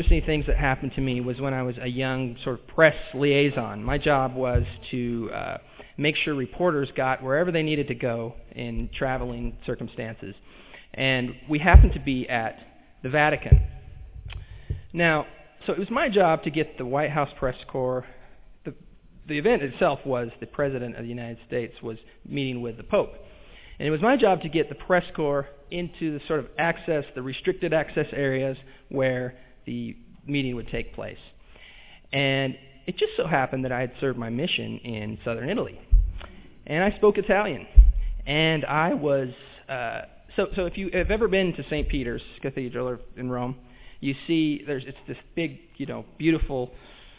Interesting things that happened to me was when I was a young sort of press liaison. My job was to make sure reporters got wherever they needed to go in traveling circumstances. And we happened to be at the Vatican. Now, so it was my job to get the White House press corps. The event itself was the President of the United States was meeting with the Pope. And it was my job to get the press corps into the sort of access, the restricted access areas where the meeting would take place. And it just so happened that I had served my mission in southern Italy. And I spoke Italian. And I was, so if you have ever been to St. Peter's Cathedral in Rome, you see it's this big, beautiful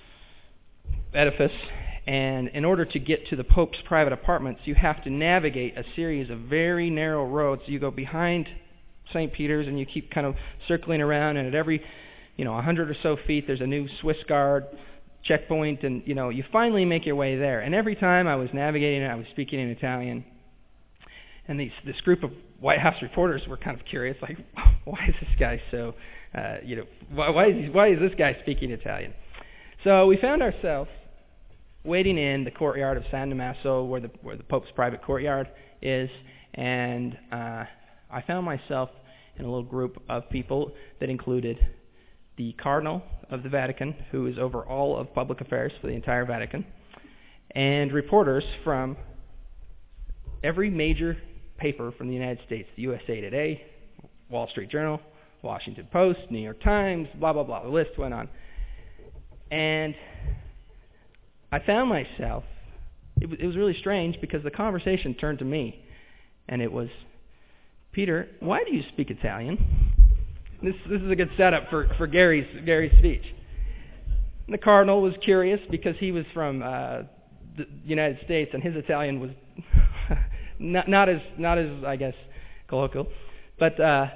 edifice. And in order to get to the Pope's private apartments, you have to navigate a series of very narrow roads. You go behind St. Peter's and you keep kind of circling around, and at every 100 or so feet, there's a new Swiss Guard checkpoint, and you finally make your way there. And every time I was navigating it, I was speaking in Italian, and this group of White House reporters were kind of curious, like, why is this guy so, why is this guy speaking Italian? So we found ourselves waiting in the courtyard of San Damaso, where the Pope's private courtyard is, and I found myself in a little group of people that included the Cardinal of the Vatican, who is over all of public affairs for the entire Vatican, and reporters from every major paper from the United States, the USA Today, Wall Street Journal, Washington Post, New York Times, blah, blah, blah. The list went on. And I found myself, it was really strange because the conversation turned to me, and it was, Peter, why do you speak Italian? This is a good setup for Gary's speech. And the Cardinal was curious because he was from the United States, and his Italian was not as I guess colloquial. But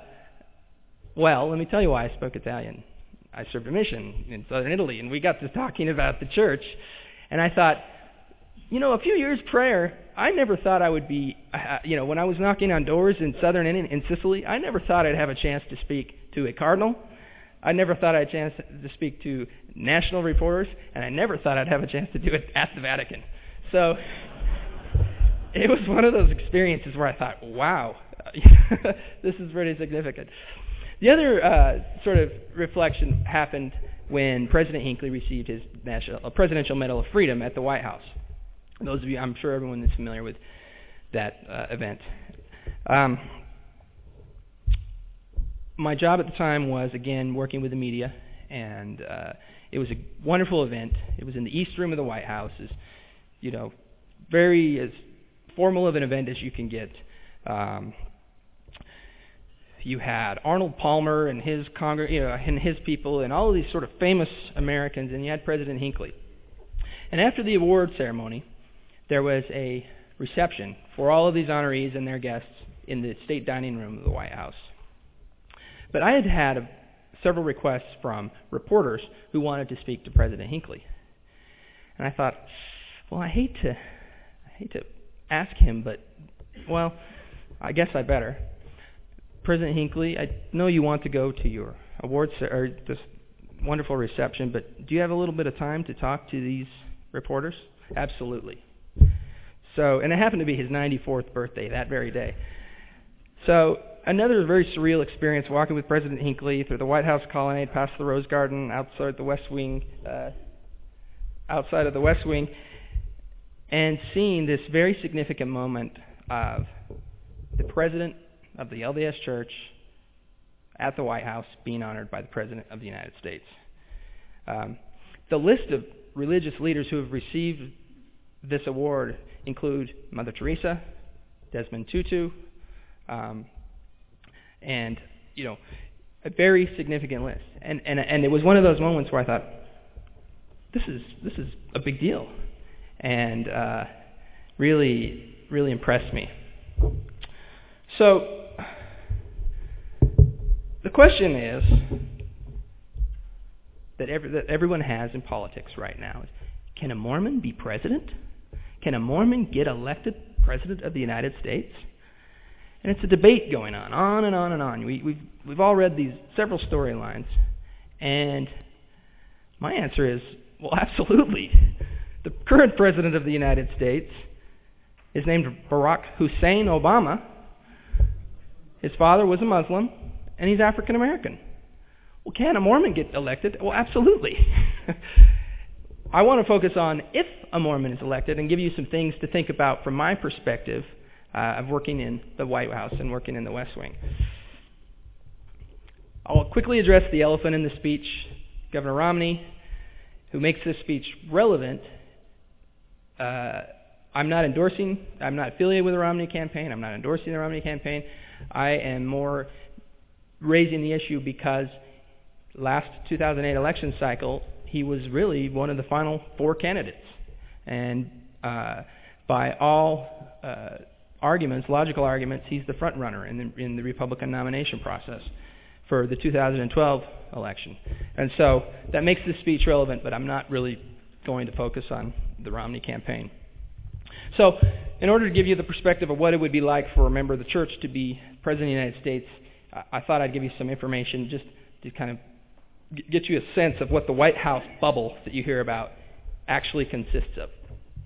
well, let me tell you why I spoke Italian. I served a mission in southern Italy, and we got to talking about the church. And I thought, a few years prior, I never thought I would be, when I was knocking on doors in southern in Sicily, I never thought I'd have a chance to speak to a cardinal. I never thought I'd have a chance to speak to national reporters, and I never thought I'd have a chance to do it at the Vatican. So it was one of those experiences where I thought, wow, this is pretty significant. The other sort of reflection happened when President Hinckley received his Presidential Medal of Freedom at the White House. Those of you, I'm sure everyone is familiar with that event. My job at the time was, again, working with the media, and it was a wonderful event. It was in the East Room of the White House. It's, very as formal of an event as you can get. You had Arnold Palmer and his and his people, and all of these sort of famous Americans, and you had President Hinckley. And after the award ceremony, there was a reception for all of these honorees and their guests in the state dining room of the White House. But I had had several requests from reporters who wanted to speak to President Hinckley. And I thought, well, I hate to ask him, but, well, I guess I better. President Hinckley, I know you want to go to your awards or this wonderful reception, but do you have a little bit of time to talk to these reporters? Absolutely. So, and it happened to be his 94th birthday that very day. So, another very surreal experience walking with President Hinckley through the White House colonnade, past the Rose Garden, outside the West Wing, and seeing this very significant moment of the President of the LDS Church at the White House being honored by the President of the United States. The list of religious leaders who have received this award include Mother Teresa, Desmond Tutu, and a very significant list. And it was one of those moments where I thought, this is a big deal, and really impressed me. So the question is that everyone has in politics right now is, can a Mormon be president? Can a Mormon get elected president of the United States? And it's a debate going on and on and on. We've all read these several storylines, And my answer is, well, absolutely. The current president of the United States is named Barack Hussein Obama. His father was a Muslim, and he's African American. Well, can a Mormon get elected? Well, absolutely. I want to focus on if a Mormon is elected and give you some things to think about from my perspective of working in the White House and working in the West Wing. I'll quickly address the elephant in the speech, Governor Romney, who makes this speech relevant. I'm not affiliated with the Romney campaign. I'm not endorsing the Romney campaign. I am more raising the issue because last 2008 election cycle, he was really one of the final four candidates. And by all logical arguments, he's the front runner in the Republican nomination process for the 2012 election. And so that makes this speech relevant, but I'm not really going to focus on the Romney campaign. So in order to give you the perspective of what it would be like for a member of the church to be president of the United States, I thought I'd give you some information just to kind of get you a sense of what the White House bubble that you hear about actually consists of.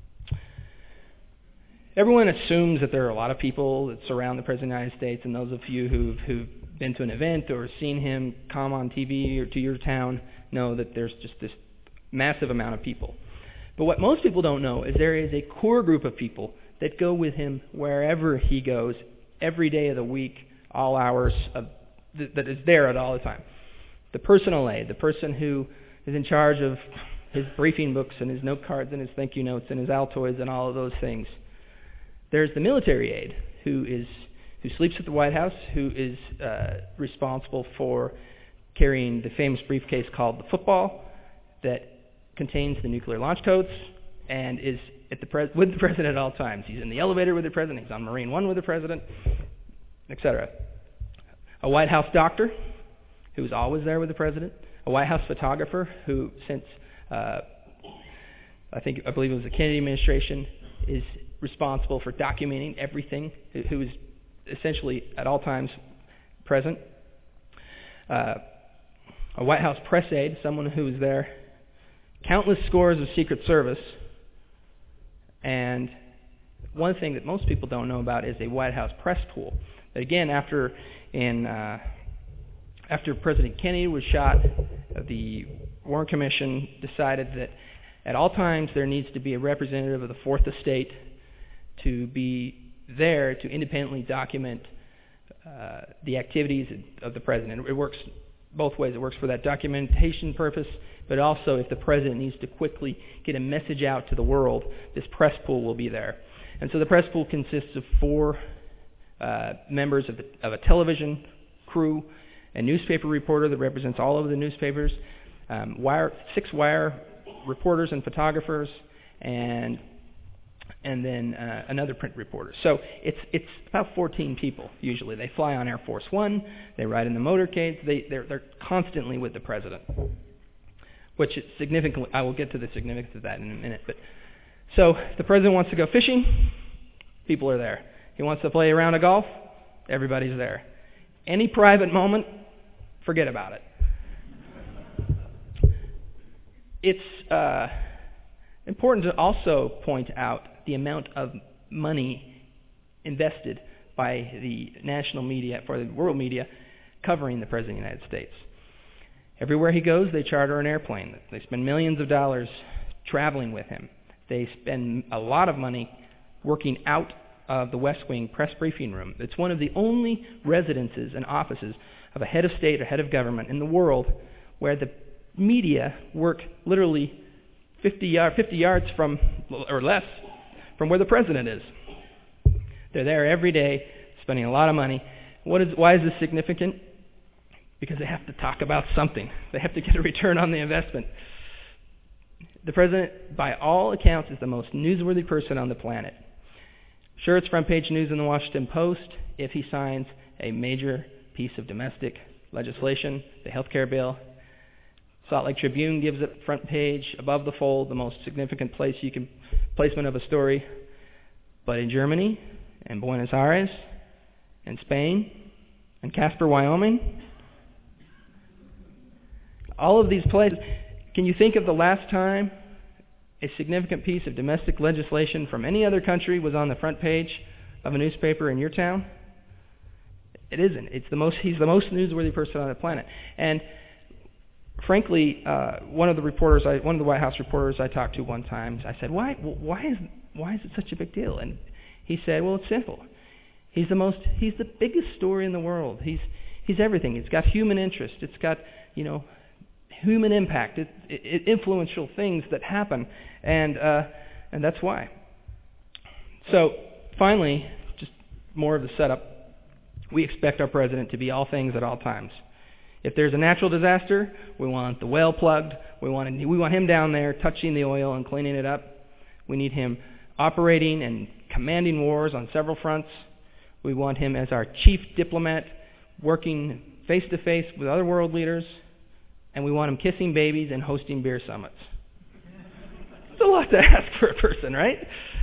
Everyone assumes that there are a lot of people that surround the President of the United States, and those of you who've been to an event or seen him come on TV or to your town know that there's just this massive amount of people. But what most people don't know is there is a core group of people that go with him wherever he goes, every day of the week, all hours, that is there at all the time. The personal aide, the person who is in charge of his briefing books and his note cards and his thank you notes and his Altoids and all of those things. There's the military aide who sleeps at the White House, who is responsible for carrying the famous briefcase called the football that contains the nuclear launch codes and is with the president at all times. He's in the elevator with the president. He's on Marine One with the president, etc. A White House doctor who's always there with the president. A White House photographer who, since I believe it was the Kennedy administration, is responsible for documenting everything, who is essentially at all times present. A White House press aide, someone who is there. Countless scores of Secret Service. And one thing that most people don't know about is a White House press pool. Again, after President Kennedy was shot, the Warren Commission decided that at all times there needs to be a representative of the Fourth Estate to be there to independently document the activities of the president. It works both ways. It works for that documentation purpose, but also if the president needs to quickly get a message out to the world, this press pool will be there. And so the press pool consists of 4 members of a television crew, a newspaper reporter that represents all of the newspapers, 6 wire reporters and photographers, and then another print reporter. So it's about 14 people usually. They fly on Air Force One. They ride in the motorcades. They're constantly with the president, which is significant. I will get to the significance of that in a minute. But so if the president wants to go fishing, people are there. He wants to play a round of golf, everybody's there. Any private moment, forget about it. It's important to also point out the amount of money invested by the national media, for the world media, covering the President of the United States. Everywhere he goes, they charter an airplane. They spend millions of dollars traveling with him. They spend a lot of money working out of the West Wing press briefing room. It's one of the only residences and offices of a head of state or head of government in the world where the media work literally 50 yards from, or less, from where the president is. They're there every day, spending a lot of money. Why is this significant? Because they have to talk about something. They have to get a return on the investment. The president, by all accounts, is the most newsworthy person on the planet. Sure, it's front page news in the Washington Post if he signs a major piece of domestic legislation, the health care bill. Salt Lake Tribune gives it front page, above the fold, the most significant placement of a story. But in Germany, and Buenos Aires, and Spain, and Casper, Wyoming, all of these places. Can you think of the last time a significant piece of domestic legislation from any other country was on the front page of a newspaper in your town? It isn't. He's the most newsworthy person on the planet. And frankly, one of the White House reporters I talked to one time, I said, why is it such a big deal? And he said, well, it's simple. He's the biggest story in the world. He's everything. It's got human interest. It's got, human impact. It influential things that happen, and that's why. So finally, just more of the setup. We expect our president to be all things at all times. If there's a natural disaster, we want the well plugged. We want him down there touching the oil and cleaning it up. We need him operating and commanding wars on several fronts. We want him as our chief diplomat, working face-to-face with other world leaders. And we want him kissing babies and hosting beer summits. It's a lot to ask for a person, right?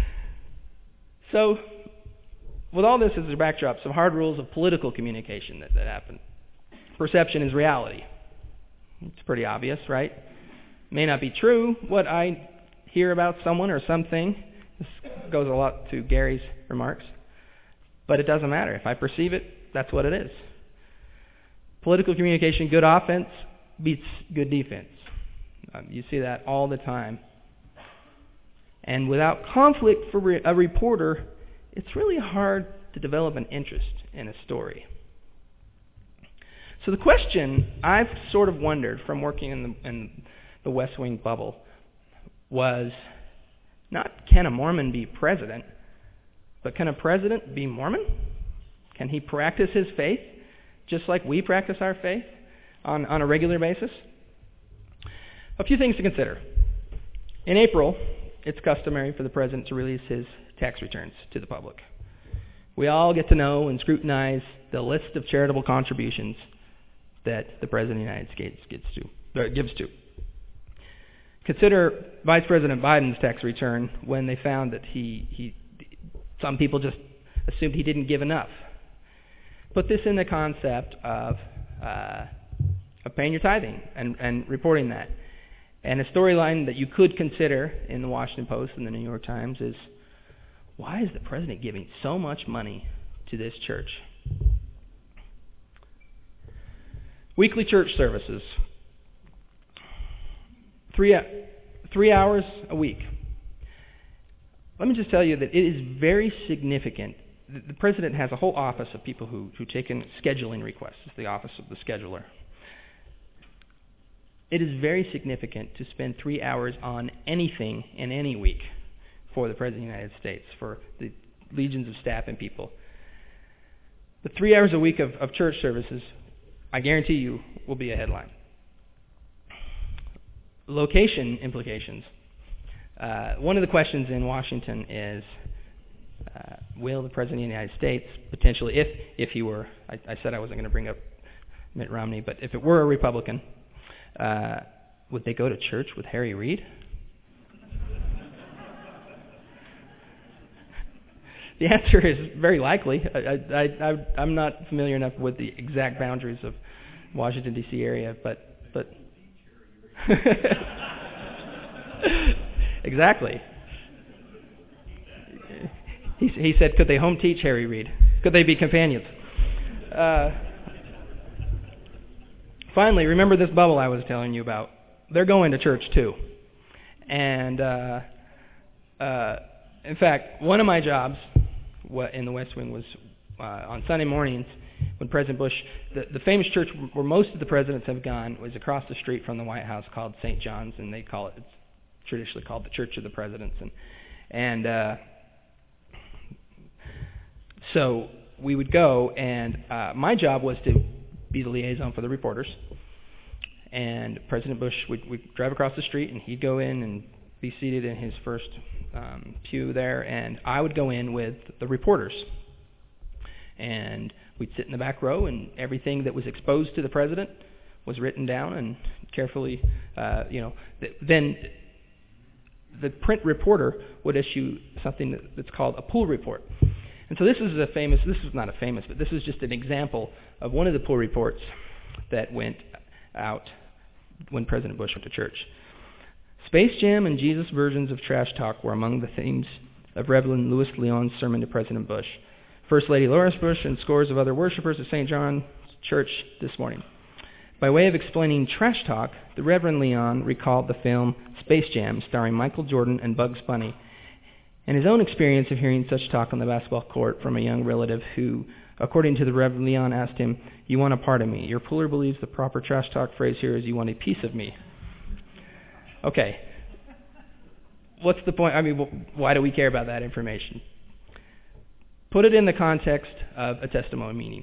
So, with all this as a backdrop, some hard rules of political communication that happen. Perception is reality. It's pretty obvious, right? May not be true what I hear about someone or something. This goes a lot to Gary's remarks. But it doesn't matter. If I perceive it, that's what it is. Political communication, good offense beats good defense. You see that all the time. And without conflict for a reporter, it's really hard to develop an interest in a story. So the question I've sort of wondered from working in the West Wing bubble was not, can a Mormon be president, but can a president be Mormon? Can he practice his faith just like we practice our faith on a regular basis? A few things to consider. In April, it's customary for the president to release his tax returns to the public. We all get to know and scrutinize the list of charitable contributions that the President of the United States gives to. Consider Vice President Biden's tax return when they found that some people just assumed he didn't give enough. Put this in the concept of paying your tithing and reporting that. And a storyline that you could consider in the Washington Post and the New York Times is, why is the president giving so much money to this church? Weekly church services. 3 hours a week. Let me just tell you that it is very significant. The president has a whole office of people who take in scheduling requests. It's the office of the scheduler. It is very significant to spend 3 hours on anything in any week for the President of the United States, for the legions of staff and people. The 3 hours a week of church services, I guarantee you, will be a headline. Location implications. One of the questions in Washington is, will the President of the United States potentially, if he were, I said I wasn't going to bring up Mitt Romney, but if it were a Republican, would they go to church with Harry Reid? The answer is very likely. I'm not familiar enough with the exact boundaries of Washington, D.C. area, but exactly. He said, could they home teach Harry Reid? Could they be companions? Finally, remember this bubble I was telling you about. They're going to church too. And in fact, one of my jobs in the West Wing was on Sunday mornings when President Bush, the famous church where most of the presidents have gone was across the street from the White House called St. John's, and it's traditionally called the Church of the Presidents. And so we would go, and my job was to be the liaison for the reporters. And President Bush would drive across the street, and he'd go in and be seated in his first pew there, and I would go in with the reporters. And we'd sit in the back row, and everything that was exposed to the president was written down and carefully, then the print reporter would issue something that's called a pool report. And so this is just an example of one of the pool reports that went out when President Bush went to church. Space Jam and Jesus versions of trash talk were among the themes of Reverend Louis Leon's sermon to President Bush, First Lady Lois Bush, and scores of other worshipers at St. John's Church this morning. By way of explaining trash talk, the Reverend Leon recalled the film Space Jam, starring Michael Jordan and Bugs Bunny, and his own experience of hearing such talk on the basketball court from a young relative who, according to the Reverend Leon, asked him, "You want a part of me? Your puller believes the proper trash talk phrase here is, you want a piece of me." Okay. What's the point? I mean, why do we care about that information? Put it in the context of a testimony meeting.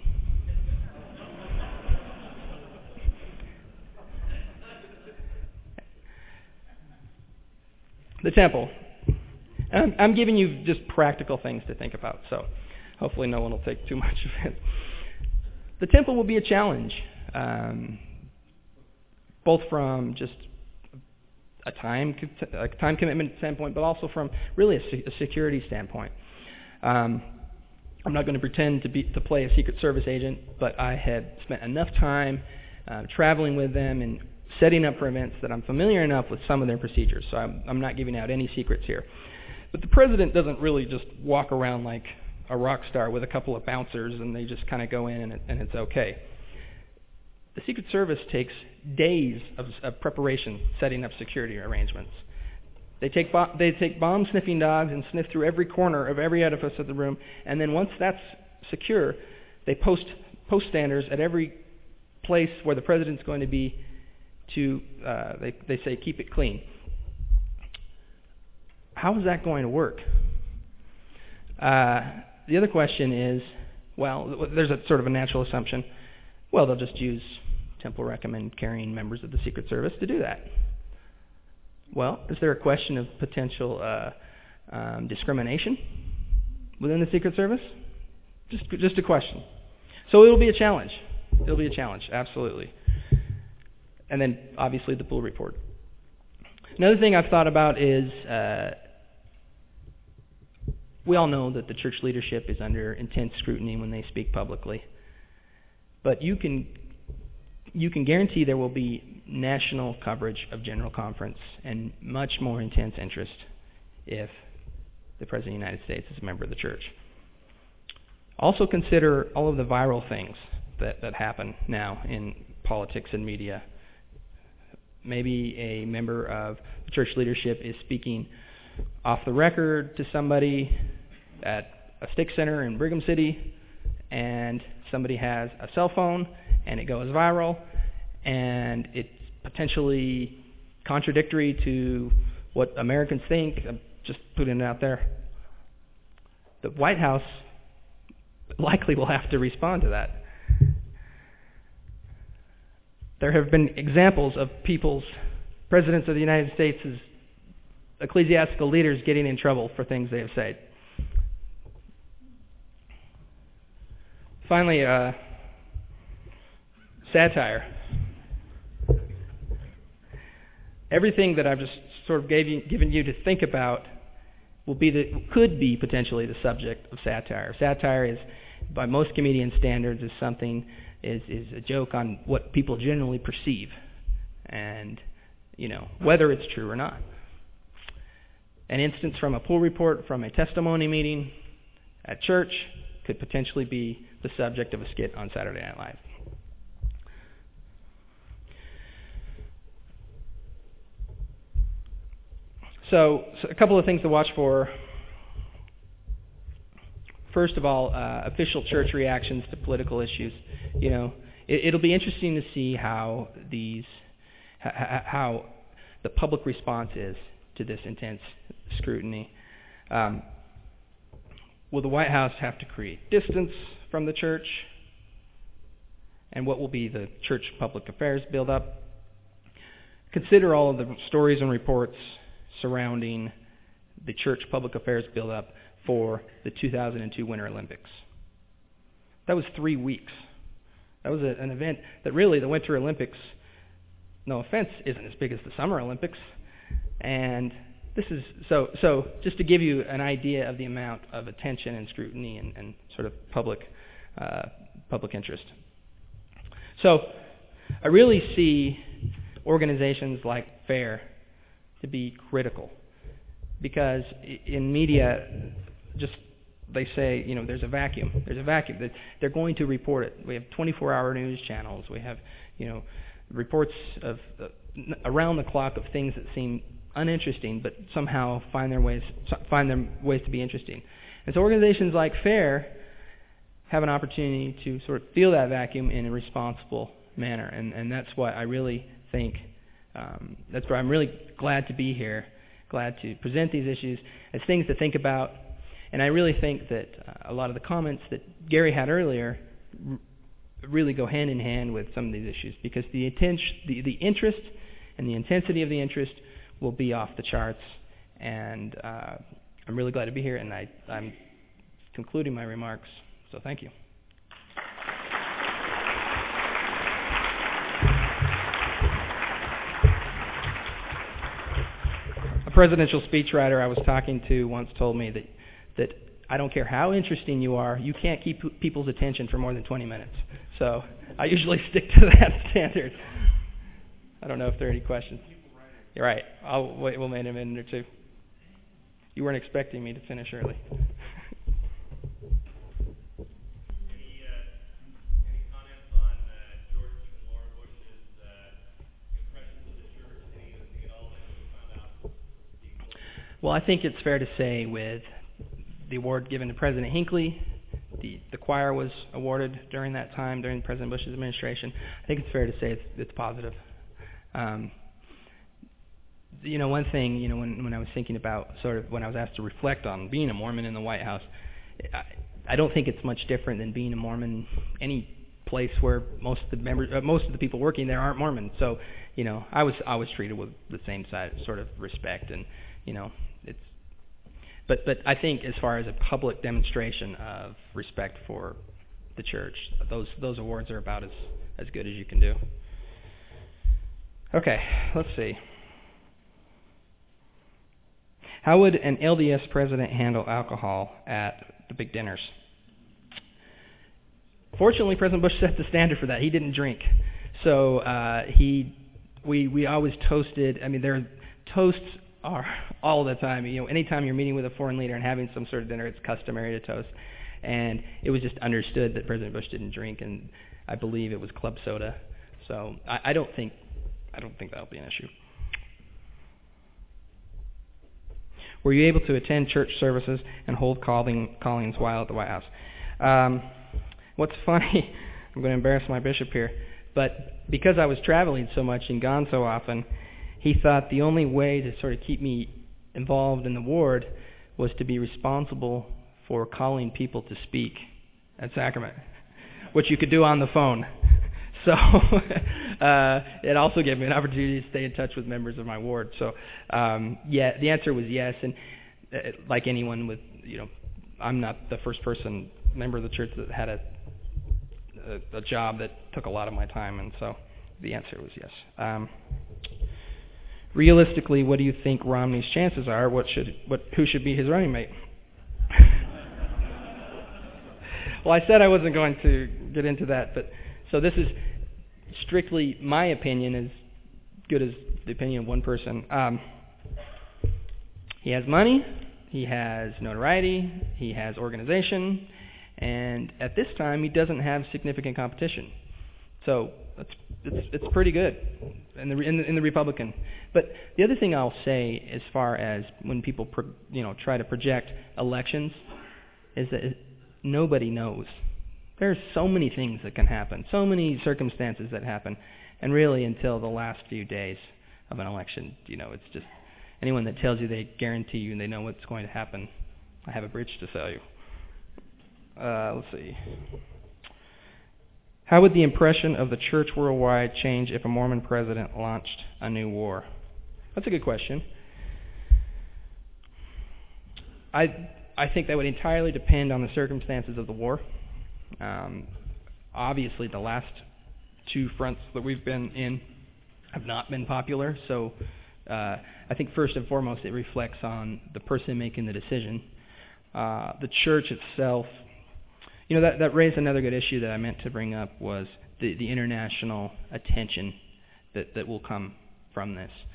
The temple. I'm giving you just practical things to think about, so hopefully no one will take too much of it. The temple will be a challenge, both from just a time commitment standpoint, but also from really a security standpoint. I'm not going to pretend to play a Secret Service agent, but I had spent enough time traveling with them and setting up for events that I'm familiar enough with some of their procedures, so I'm not giving out any secrets here. But the president doesn't really just walk around like a rock star with a couple of bouncers and they just kind of go in and it's okay. The Secret Service takes days of preparation setting up security arrangements. They take bomb-sniffing dogs and sniff through every corner of every edifice of the room, and then once that's secure, they post standers at every place where the president's going to be to, they say, keep it clean. How is that going to work? The other question is, well, there's a sort of a natural assumption. Well, they'll just use temple recommend carrying members of the Secret Service to do that. Well, is there a question of potential discrimination within the Secret Service? Just a question. So it'll be a challenge. It'll be a challenge, absolutely. And then, obviously, the pool report. Another thing I've thought about is we all know that the church leadership is under intense scrutiny when they speak publicly. But you can guarantee there will be national coverage of General Conference and much more intense interest if the President of the United States is a member of the church. Also consider all of the viral things that happen now in politics and media. Maybe a member of the church leadership is speaking off the record to somebody at a stick center in Brigham City, and somebody has a cell phone, and it goes viral, and it's potentially contradictory to what Americans think. I'm just putting it out there. The White House likely will have to respond to that. There have been examples of presidents of the United States' ecclesiastical leaders getting in trouble for things they have said. Finally, satire. Everything that I've just sort of given you to think about could be potentially the subject of satire. Satire is, by most comedian standards, is a joke on what people generally perceive, and whether it's true or not. An instance from a pool report from a testimony meeting at church could potentially be the subject of a skit on Saturday Night Live. So a couple of things to watch for. First of all, official church reactions to political issues. It'll be interesting to see how the public response is to this intense scrutiny. Will the White House have to create distance from the church? And what will be the church public affairs build-up? Consider all of the stories and reports surrounding the church public affairs build-up for the 2002 Winter Olympics. That was 3 weeks. That was an event that really, the Winter Olympics, no offense, isn't as big as the Summer Olympics. And this is, so just to give you an idea of the amount of attention and scrutiny and sort of public interest. So I really see organizations like FAIR to be critical, because in media, just they say, there's a vacuum. There's a vacuum. They're going to report it. We have 24-hour news channels. We have, reports of around the clock of things that seem uninteresting, but somehow find their ways to be interesting. And so organizations like FAIR have an opportunity to sort of fill that vacuum in a responsible manner, and that's why I really think, that's why I'm really glad to be here, glad to present these issues as things to think about. And I really think that a lot of the comments that Gary had earlier really go hand in hand with some of these issues, because the interest and the intensity of the interest will be off the charts. And I'm really glad to be here, and I'm concluding my remarks. So thank you. A presidential speechwriter I was talking to once told me that I don't care how interesting you are, you can't keep people's attention for more than 20 minutes. So I usually stick to that standard. I don't know if there are any questions. You're right. We'll wait a minute or two. You weren't expecting me to finish early. Any comments on George and Laura Bush's impressions of the church? Anything at all that you found out? Well, I think it's fair to say with the award given to President Hinckley, the choir was awarded during that time, during President Bush's administration. I think it's fair to say it's positive. One thing, when I was thinking about when I was asked to reflect on being a Mormon in the White House, I don't think it's much different than being a Mormon any place where most of the people working there aren't Mormon. So, I was treated with the same sort of respect, and it's. But I think as far as a public demonstration of respect for the church, those awards are about as good as you can do. Okay, let's see. How would an LDS president handle alcohol at the big dinners? Fortunately, President Bush set the standard for that. He didn't drink. So we always toasted. I mean, their toasts are all the time. Anytime you're meeting with a foreign leader and having some sort of dinner, it's customary to toast. And it was just understood that President Bush didn't drink, and I believe it was club soda. So I don't think that'll be an issue. Were you able to attend church services and hold callings while at the White House? What's funny, I'm going to embarrass my bishop here, but because I was traveling so much and gone so often, he thought the only way to sort of keep me involved in the ward was to be responsible for calling people to speak at sacrament, which you could do on the phone. So it also gave me an opportunity to stay in touch with members of my ward. So yeah, the answer was yes. And like anyone with, I'm not the first member of the church that had a job that took a lot of my time, and so the answer was yes. Realistically, what do you think Romney's chances are? Who should be his running mate? Well, I said I wasn't going to get into that, but so this is strictly my opinion, as good as the opinion of one person. He has money, he has notoriety, he has organization, and at this time he doesn't have significant competition. So it's pretty good in the Republican. But the other thing I'll say, as far as when people try to project elections, is that nobody knows. There's so many things that can happen, so many circumstances that happen, and really until the last few days of an election, it's just anyone that tells you they guarantee you and they know what's going to happen, I have a bridge to sell you. Let's see. How would the impression of the church worldwide change if a Mormon president launched a new war? That's a good question. I think that would entirely depend on the circumstances of the war. Obviously, the last two fronts that we've been in have not been popular, so I think first and foremost it reflects on the person making the decision. The church itself, that raised another good issue that I meant to bring up, was the international attention that will come from this.